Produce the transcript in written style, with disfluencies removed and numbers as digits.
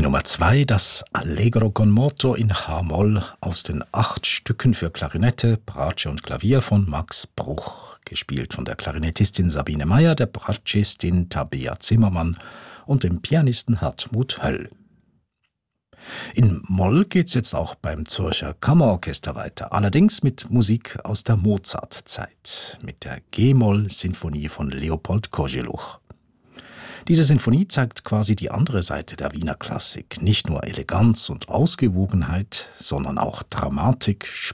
Die Nummer 2, das Allegro con moto in H-Moll aus den 8 Stücken für Klarinette, Bratsche und Klavier von Max Bruch, gespielt von der Klarinettistin Sabine Meyer, der Bratschistin Tabea Zimmermann und dem Pianisten Hartmut Höll. In Moll geht's jetzt auch beim Zürcher Kammerorchester weiter, allerdings mit Musik aus der Mozart-Zeit, mit der G-Moll-Sinfonie von Leopold Kozeluch. Diese Sinfonie zeigt quasi die andere Seite der Wiener Klassik. Nicht nur Eleganz und Ausgewogenheit, sondern auch Dramatik,